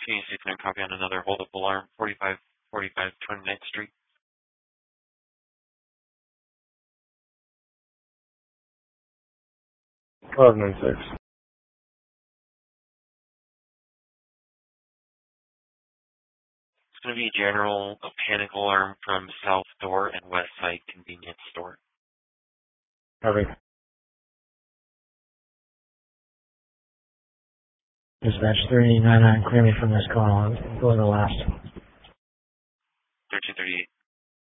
Can you see if I can copy on another hold-up alarm, 4545 29th Street? 596. It's going to be general, a panic alarm from South Door and West Side Convenience Store. Copy. Dispatch 399, clear me from this call. Go to the last. 1338.